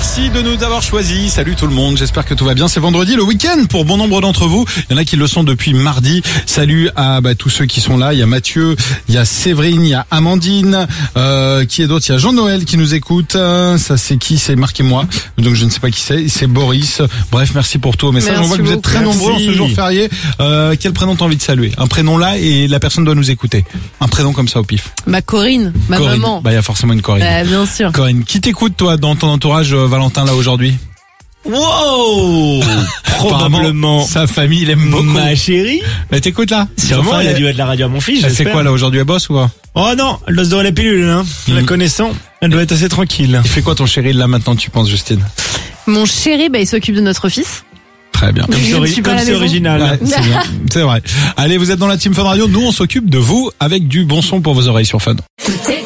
Merci de nous avoir choisis. Salut tout le monde, j'espère que tout va bien. C'est vendredi, le week-end pour bon nombre d'entre vous. Il y en a qui le sont depuis mardi. Salut à tous ceux qui sont là. Il y a Mathieu, il y a Séverine, il y a Amandine. Qui est d'autre? Il y a Jean-Noël qui nous écoute. Ça c'est qui? C'est marquez-moi. Donc je ne sais pas qui c'est. C'est Boris. Bref, merci pour tous vos messages. Merci. On voit que vous êtes très nombreux en ce jour férié. Quel prénom t'as envie de saluer? Un prénom là et la personne doit nous écouter. Un prénom comme ça au pif. Corinne, ma Corinne. maman. Il y a forcément une Corinne. Bien sûr. Corinne, qui t'écoute toi dans ton entourage, Valentin, là aujourd'hui? Wow. Probablement sa famille l'aime beaucoup. Ma chérie. Elle t'écoute là? Sûrement, elle a dû mettre la radio à mon fils. Elle fait quoi là aujourd'hui? Elle bosse ou quoi? Oh non, elle doit se dorer la pilule, hein. La connaissant, elle doit être assez tranquille. Il fait quoi ton chéri là maintenant, tu penses, Justine? Mon chéri, il s'occupe de notre fils. Très bien. Comme c'est original. Ouais, c'est bien. C'est vrai. Allez, vous êtes dans la Team Fun Radio. Nous, on s'occupe de vous avec du bon son pour vos oreilles sur Fun. Tout est